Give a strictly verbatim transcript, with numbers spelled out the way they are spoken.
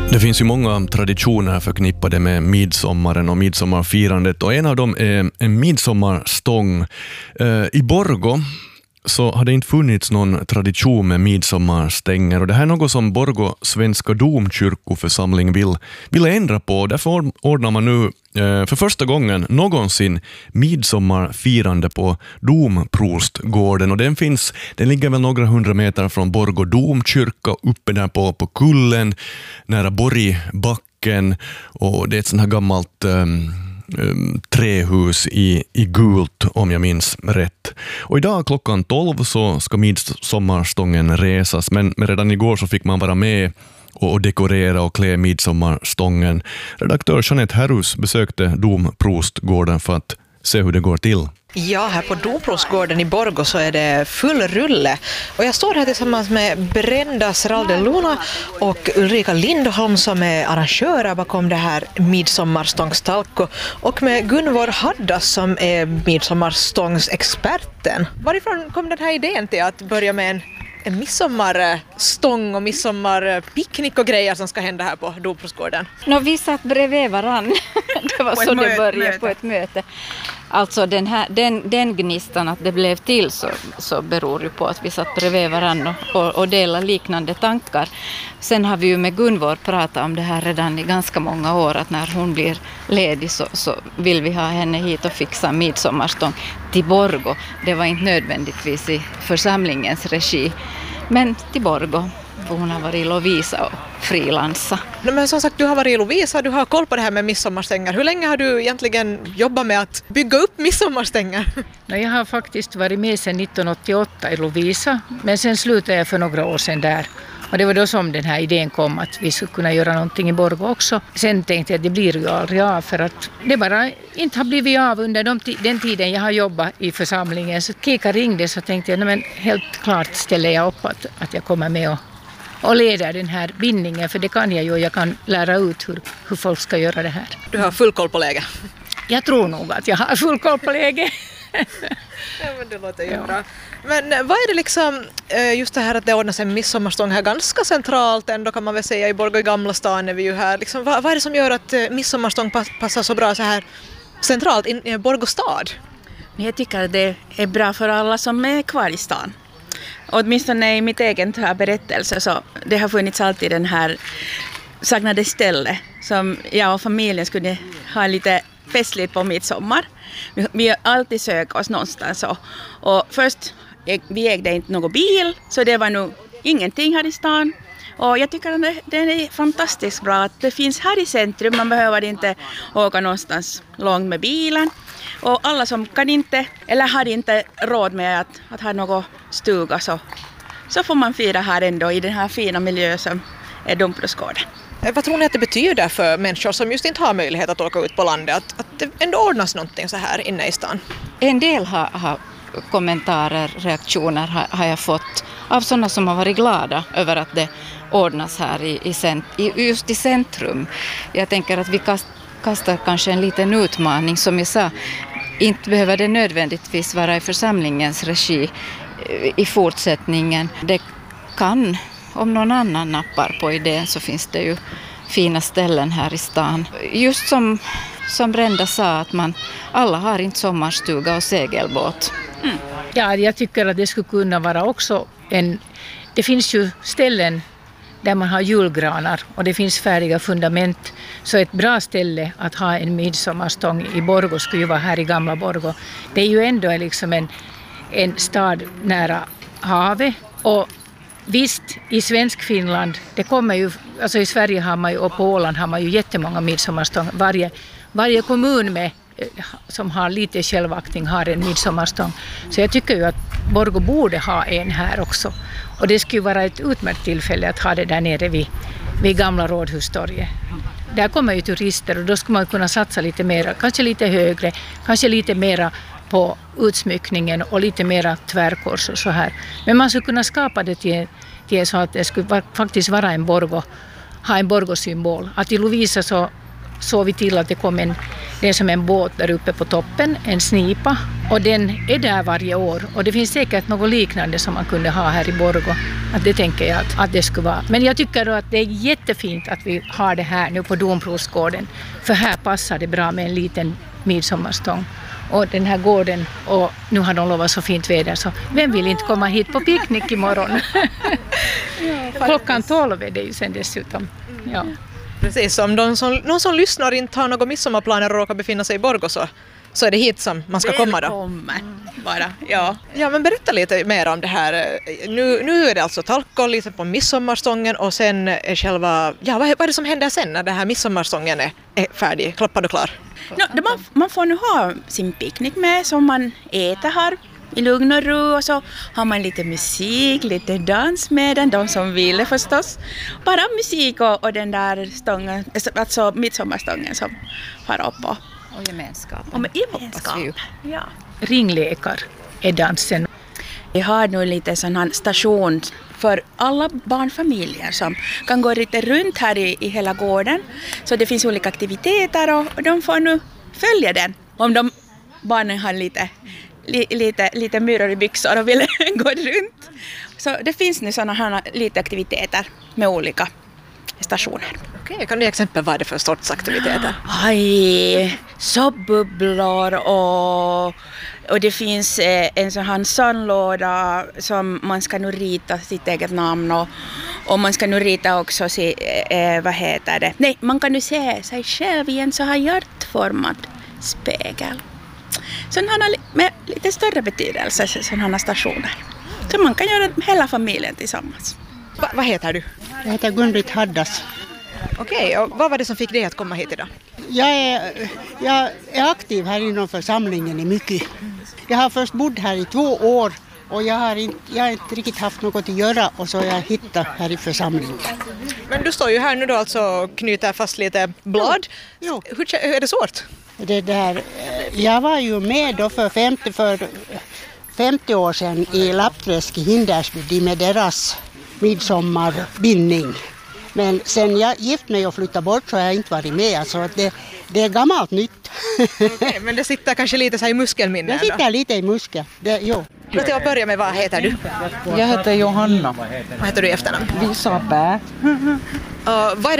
Det finns ju många traditioner förknippade med midsommaren och midsommarfirandet, och en av dem är en midsommarstång. I Borgå så har det inte funnits någon tradition med midsommarstänger, och det här är något som Borgå Svenska domkyrkoförsamling vill, vill ändra på. Därför ordnar man nu för första gången någonsin midsommarfirande på Domprostgården, och den finns, den ligger väl några hundra meter från Borgå domkyrka, uppe där på, på kullen nära Borgbacken, och det är ett sånt här gammalt um, um, trähus i, i gult om jag minns rätt. Och idag klockan tolv så ska midsommarstången resas, men, men redan igår så fick man vara med och dekorera och klä midsommarstången. Redaktör Jeanette Herrus besökte Domprostgården för att se hur det går till. Ja, här på Domprostgården i Borgå så är det full rulle. Och jag står här tillsammans med Brenda Sralde-Luna och Ulrika Lindholm som är arrangörer bakom det här midsommarstångstalko, och med Gunvor Haddas som är midsommarstångsexperten. Varifrån kom den här idén till att börja med en En midsommarstång och midsommarpicknick och grejer som ska hända här på Domprostgården? No, vi satt bredvid varann. Det var så det började möte. På ett möte. Alltså den, här, den, den gnistan att det blev till så, så beror ju på att vi satt bredvid varann och, och, och delade liknande tankar. Sen har vi ju med Gunvor pratat om det här redan i ganska många år, att när hon blir ledig så, så vill vi ha henne hit och fixa midsommarstång till Borgå. Det var inte nödvändigtvis i församlingens regi, men till Borgå. Hon har varit i Lovisa och frilansa. Men som sagt, du har varit i Lovisa, du har koll på det här med midsommarstängar. Hur länge har du egentligen jobbat med att bygga upp midsommarstängar? Jag har faktiskt varit med sedan nittonhundraåttioåtta i Lovisa, men sen slutade jag för några år sedan där. Och det var då som den här idén kom att vi skulle kunna göra någonting i Borgå också. Sen tänkte jag att det blir ju aldrig av, för att det bara inte har blivit av under de t- den tiden jag har jobbat i församlingen. Så Kika ringde, så tänkte jag, nej, men helt klart ställer jag upp att, att jag kommer med och och leder den här bindningen, för det kan jag ju, jag kan lära ut hur, hur folk ska göra det här. Du har full koll på läget? Jag tror nog att jag har full koll på läget. Ja, men det låter ju ja. bra. Men vad är det liksom, just det här att det ordnas en midsommarstång här ganska centralt ändå, kan man väl säga, i Borgå i Gamla stan är vi ju här. Liksom, vad, vad är det som gör att midsommarstång passar så bra så här centralt i, i Borgå stad? Jag tycker att det är bra för alla som är kvar i stan. Åtminstone i mitt egen berättelse så det har funnits alltid den här saknade ställe som jag och familjen skulle ha lite festligt på midsommar. Vi, vi har alltid sökt oss någonstans. Och, och först, vi ägde inte någon bil, så det var nog ingenting här i stan. Och jag tycker att det, det är fantastiskt bra att det finns här i centrum. Man behöver inte åka någonstans långt med bilen. Och alla som kan inte, eller har inte råd med att, att ha någon stuga, så, så får man fira här ändå i den här fina miljön som är Domprostgården. Vad tror ni att det betyder för människor som just inte har möjlighet att åka ut på landet, att, att det ändå ordnas någonting så här inne i stan? En del har, har kommentarer, reaktioner har, har jag fått av sådana som har varit glada över att det ordnas här i, i, cent, i, just i centrum. Jag tänker att vi kast, kastar kanske en liten utmaning, som jag sa. Inte behöver det nödvändigtvis vara i församlingens regi i fortsättningen. Det kan, om någon annan nappar på idén, så finns det ju fina ställen här i stan. Just som, som Brenda sa, att man, alla har inte sommarstuga och segelbåt. Mm. Ja, jag tycker att det skulle kunna vara också en... Det finns ju ställen där man har julgranar och det finns färdiga fundament. Så ett bra ställe att ha en midsommarstång i Borgå skulle ju vara här i Gamla Borgå. Det är ju ändå liksom en, en stad nära havet. Och visst, i svensk Finland, det kommer ju, alltså i Sverige har man ju, och på Åland har man ju jättemånga midsommarstång. Varje, varje kommun med, som har lite självaktning har en midsommarstång. Så jag tycker ju att Borgå borde ha en här också. Och det skulle vara ett utmärkt tillfälle att ha det där nere vid, vid Gamla Rådhustorget. Där kommer ju turister och då skulle man kunna satsa lite mer, kanske lite högre, kanske lite mera på utsmyckningen och lite mera tvärkors och så här. Men man skulle kunna skapa det till, till så att det skulle faktiskt vara en Borgå, ha en Borgå-symbol. Att i Lovisa så såg vi till att det kom en, Det är som en båt där uppe på toppen, en snipa, och den är där varje år. Och det finns säkert något liknande som man kunde ha här i Borgå. Att det tänker jag att, att det skulle vara. Men jag tycker då att det är jättefint att vi har det här nu på Domprosgården. För här passar det bra med en liten midsommarstång. Och den här gården, och nu har de lovat så fint väder, så vem vill inte komma hit på picknick imorgon? Klockan tolv är det ju sen dessutom. Ja. Precis, om de som, någon som lyssnar inte har några midsommarplaner och råkar befinna sig i Borgå, så, så är det hit som man ska komma då. Välkommen bara, ja. Ja, men berätta lite mer om det här. Nu, nu är det alltså talko lite på midsommarstången, och sen är själva, ja, vad är, vad är det som händer sen när den här midsommarstången är, är färdig, klappad och klar? No, det man, man får nu ha sin picknick med som man äter här i lugn och ro, och så har man lite musik, lite dans med den, de som vill förstås. Bara musik och, och den där stången, alltså midsommarstången som far upp och, Och gemenskap. och med gemenskap. Ja. Ringlekar är dansen. Vi har nu lite sån här station för alla barnfamiljer som kan gå lite runt här i, i hela gården. Så det finns olika aktiviteter, och, och de får nu följa den. Om de barnen har lite, li, lite, lite myror i byxor och vill gå runt. Så det finns nu såna här lite aktiviteter med olika stationer. Okej, kan du exempel vad är det för sorts aktiviteter? Aj, så bubblor och, och det finns eh, en sån här sandlåda som man ska nu rita sitt eget namn, och, och man ska nu rita också si, eh, vad heter det? Nej, man kan nu se sig själv i en så här hjärtformad spegel. Sån här med lite större betydelse, sån här stationer. Så man kan göra hela familjen tillsammans. Va, vad heter du? Jag heter Gun-Britt Haddas. Okej, och vad var det som fick dig att komma hit idag? Jag är, jag är aktiv här inom församlingen i mycket. Jag har först bott här i två år och jag har inte, jag har inte riktigt haft något att göra, och så har jag hittat här i församlingen. Men du står ju här nu då alltså och knyter fast lite blad. Jo. Hur, hur är det svårt? Det där, jag var ju med då för femtio, för femtio år sedan i Lappträsk i Hindersby med deras midsommarbindning. Men sen jag gift mig och flyttade bort så har jag inte varit med. Alltså det, det är gammalt nytt. Okej, men det sitter kanske lite så här i muskelminnet. Det sitter lite i muskeln. Det, jo. Låt jag börja med, vad heter du? Jag heter Johanna Vad heter du i efternamn? Visapää. Och vad är